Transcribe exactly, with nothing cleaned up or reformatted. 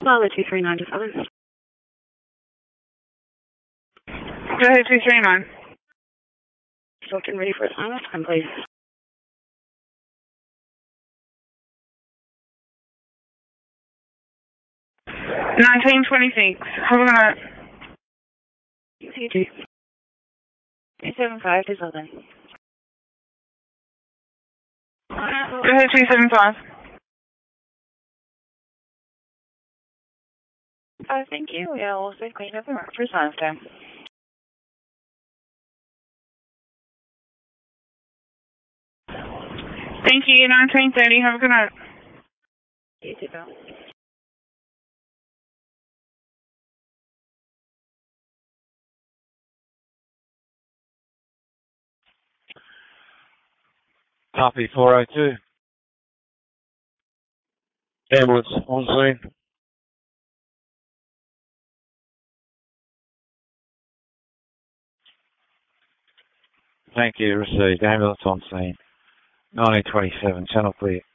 Lala two three nine to seven. Go ahead, two three nine. Booked and ready for assignment time, please. nineteen twenty-six. Have a good night. You too. two seven five to seven. Go ahead, two seven five. Uh, thank you. Yeah, we'll stay clean up and work for assignment time. Thank you. nineteen thirty. Have a good night. You too, Bill. Copy four oh two. Ambulance on scene. Thank you. Received. Ambulance on scene. nineteen twenty-seven. Channel clear.